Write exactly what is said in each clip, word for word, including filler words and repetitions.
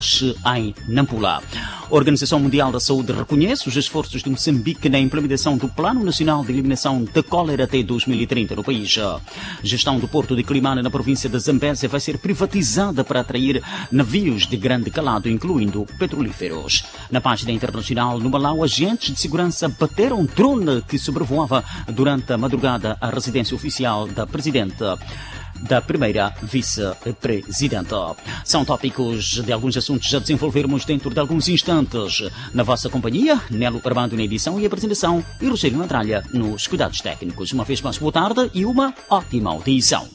Angoche, em Nampula. A Organização Mundial da Saúde reconhece os esforços de Moçambique na implementação do Plano Nacional de Eliminação da Cólera até dois mil e trinta no país. A gestão do porto de Climane, na província de Zambésia, vai ser privatizada para atrair navios de grande calado, incluindo petrolíferos. Na página internacional, no Malau, agentes de segurança bateram um drone que sobrevoava durante a madrugada a residência oficial da presidente da primeira vice-presidenta. São tópicos de alguns assuntos a desenvolvermos dentro de alguns instantes. Na vossa companhia, Nelo Armando na edição e apresentação e Rogério Mandralha nos cuidados técnicos. Uma vez mais, boa tarde e uma ótima audição.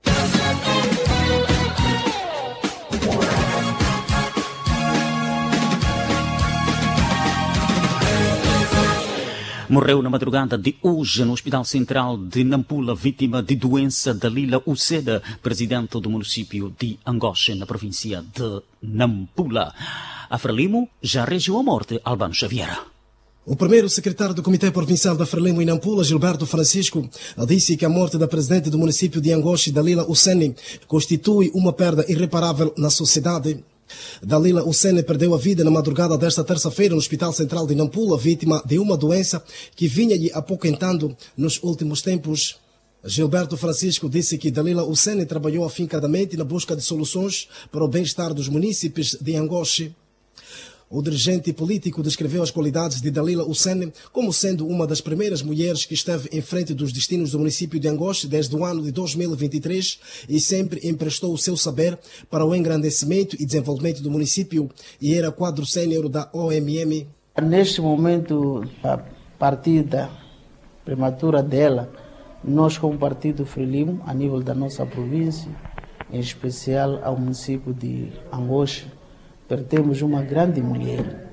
Morreu na madrugada de hoje no Hospital Central de Nampula, vítima de doença Dalila Uceda, presidente do município de Angoche, na província de Nampula. A Frelimo já regiu a morte Albano Xavier. O primeiro secretário do Comitê Provincial da Frelimo em Nampula, Gilberto Francisco, disse que a morte da presidente do município de Angoche, Dalila Ucene, constitui uma perda irreparável na sociedade. Dalila Ucene perdeu a vida na madrugada desta terça-feira no Hospital Central de Nampula, vítima de uma doença que vinha lhe apoquentando nos últimos tempos. Gilberto Francisco disse que Dalila Ucene trabalhou afincadamente na busca de soluções para o bem-estar dos munícipes de Angoche. O dirigente político descreveu as qualidades de Dalila Ucene como sendo uma das primeiras mulheres que esteve em frente dos destinos do município de Angoche desde o ano de dois mil e vinte e três e sempre emprestou o seu saber para o engrandecimento e desenvolvimento do município e era quadro sênior da O M M. Neste momento, a partida prematura dela, nós como Partido Frelimo, a nível da nossa província, em especial ao município de Angoche, perdemos uma grande mulher.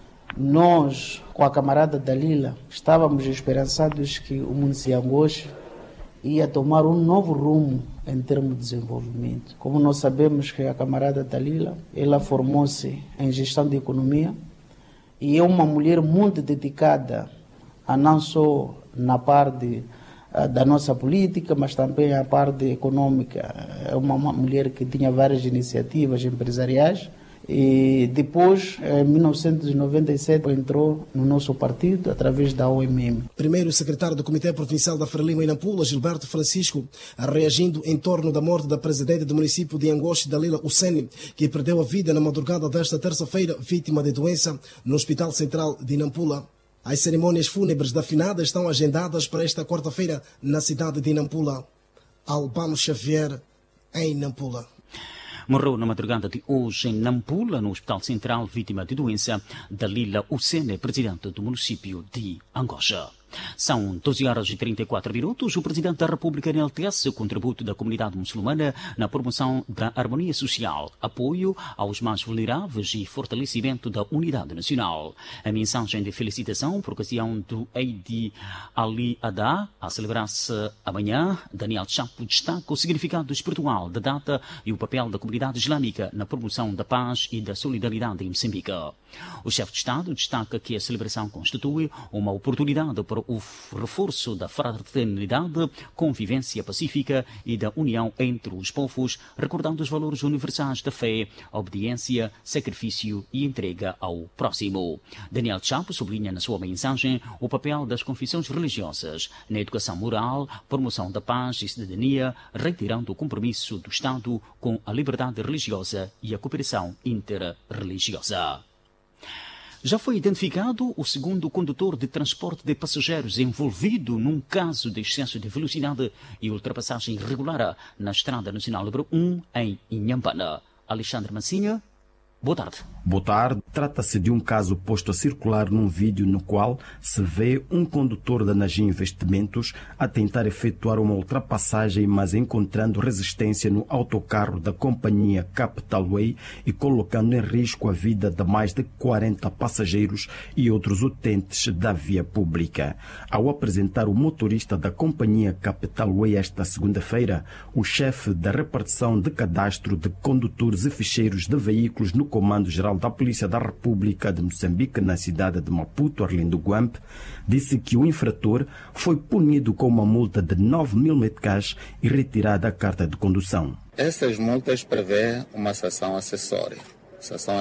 Nós, com a camarada Dalila, estávamos esperançados que o município de Angoche ia tomar um novo rumo em termos de desenvolvimento. Como nós sabemos que a camarada Dalila, ela formou-se em gestão de economia e é uma mulher muito dedicada a não só na parte da nossa política, mas também a parte econômica. É uma mulher que tinha várias iniciativas empresariais. E depois, em mil novecentos e noventa e sete, entrou no nosso partido através da O M M. Primeiro secretário do Comitê Provincial da Frelimo em Nampula, Gilberto Francisco, reagindo em torno da morte da presidente do município de Angoche, Dalila Ucene, que perdeu a vida na madrugada desta terça-feira, vítima de doença no Hospital Central de Nampula. As cerimônias fúnebres da finada estão agendadas para esta quarta-feira na cidade de Nampula. Albano Xavier, em Nampula. Morreu na madrugada de hoje em Nampula, no Hospital Central, vítima de doença, Dalila Ucene, presidente do município de Angoche. São doze horas e trinta e quatro minutos. O Presidente da República enaltece o contributo da comunidade muçulmana na promoção da harmonia social, apoio aos mais vulneráveis e fortalecimento da unidade nacional. A mensagem de felicitação por ocasião do Eid al-Adha, a celebrar-se amanhã, Daniel Chapo destaca o significado espiritual da data e o papel da comunidade islâmica na promoção da paz e da solidariedade em Moçambique. O chefe de Estado destaca que a celebração constitui uma oportunidade para o reforço da fraternidade, convivência pacífica e da união entre os povos, recordando os valores universais da fé, obediência, sacrifício e entrega ao próximo. Daniel Chapo sublinha na sua mensagem o papel das confissões religiosas na educação moral, promoção da paz e cidadania, reiterando o compromisso do Estado com a liberdade religiosa e a cooperação interreligiosa. Já foi identificado o segundo condutor de transporte de passageiros envolvido num caso de excesso de velocidade e ultrapassagem irregular na Estrada Nacional número um, em Inhambana. Alexandre Massinha, boa tarde. Boa tarde. Trata-se de um caso posto a circular num vídeo no qual se vê um condutor da Nagin Investimentos a tentar efetuar uma ultrapassagem, mas encontrando resistência no autocarro da companhia Capitalway e colocando em risco a vida de mais de quarenta passageiros e outros utentes da via pública. Ao apresentar o motorista da companhia Capitalway esta segunda-feira, o chefe da repartição de cadastro de condutores e ficheiros de veículos no Comando-Geral da Polícia da República de Moçambique, na cidade de Maputo, Arlindo Guamp, disse que o infrator foi punido com uma multa de nove mil meticais e retirada a carta de condução. Essas multas prevê uma sanção acessória. Sanção